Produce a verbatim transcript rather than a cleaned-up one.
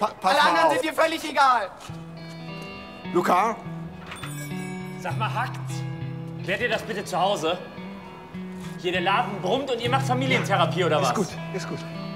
Pa pass Alle mal anderen auf. sind dir völlig egal. Luca? Sag mal, hackt's? Wärt ihr das bitte zu Hause? Hier, der Laden brummt und ihr macht Familientherapie, oder was? Ist gut, ist gut.